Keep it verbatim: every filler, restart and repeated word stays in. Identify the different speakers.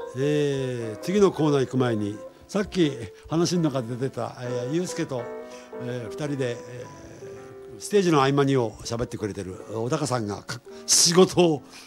Speaker 1: えー、次のコーナー行く前にさっき話の中で出てた、えー、ゆうすけと、えー、ふたりで、えー、ステージの合間にを喋ってくれてる小高さんが仕事を